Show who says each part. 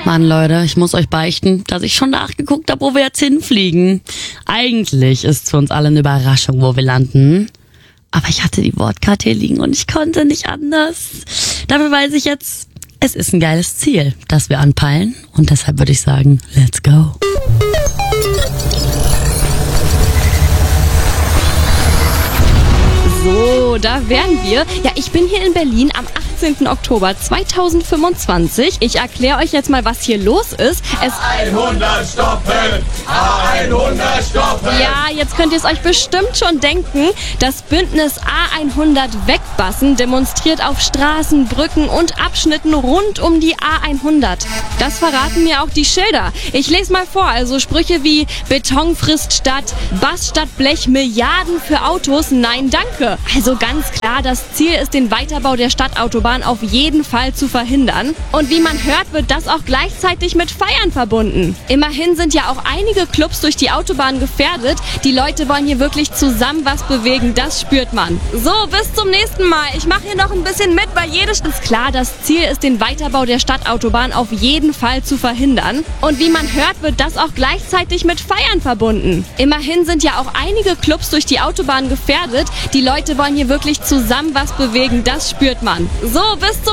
Speaker 1: Mann, Leute, ich muss euch beichten, dass ich schon nachgeguckt habe, wo wir jetzt hinfliegen. Eigentlich ist es für uns alle eine Überraschung, wo wir landen. Aber ich hatte die Wortkarte hier liegen und ich konnte nicht anders. Dafür weiß ich jetzt, es ist ein geiles Ziel, das wir anpeilen. Und deshalb würde ich sagen, let's go.
Speaker 2: So, da wären wir. Ja, ich bin hier in Berlin am 18. Oktober 2025. Ich erkläre euch jetzt mal, was hier los ist.
Speaker 3: A100 stoppen! A100 stoppen!
Speaker 2: Ja, jetzt könnt ihr es euch bestimmt schon denken. Das Bündnis A100 Wegbassen demonstriert auf Straßen, Brücken und Abschnitten rund um die A100. Das verraten mir auch die Schilder. Ich lese mal vor, also Sprüche wie Beton frisst Stadt, Bass statt Blech, Milliarden für Autos, nein danke. Also ganz klar, das Ziel ist, den Weiterbau der Stadtautobahn auf jeden Fall zu verhindern. Und wie man hört, wird das auch gleichzeitig mit Feiern verbunden. Immerhin sind ja auch einige Clubs durch die Autobahn gefährdet. Die Leute wollen hier wirklich zusammen was bewegen, das spürt man. So, bis zum nächsten Mal. Ich mache hier noch ein bisschen mit, weil jedes ist klar, das Ziel ist, den Weiterbau der Stadtautobahn auf jeden Fall zu verhindern. Und wie man hört, wird das auch gleichzeitig mit Feiern verbunden. Immerhin sind ja auch einige Clubs durch die Autobahn gefährdet. Die Leute wollen hier wirklich zusammen was bewegen, das spürt man. So, bis zum